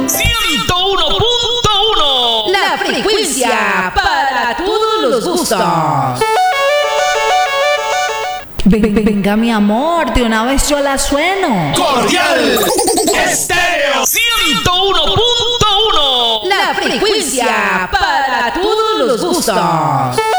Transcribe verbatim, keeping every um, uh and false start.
ciento uno punto uno. La frecuencia para todos los gustos. Ven- ven- Venga, mi amor, de una vez yo la sueno. Cordial Estéreo ciento uno punto uno. La frecuencia para todos los gustos.